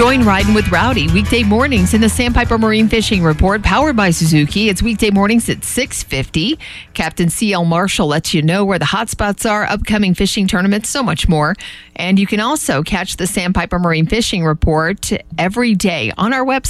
Join Riding with Rowdy weekday mornings in the Sandpiper Marine Fishing Report, powered by Suzuki. It's weekday mornings at 6:50. Captain C.L. Marshall lets you know where the hot spots are, upcoming fishing tournaments, so much more. And you can also catch the Sandpiper Marine Fishing Report every day on our website.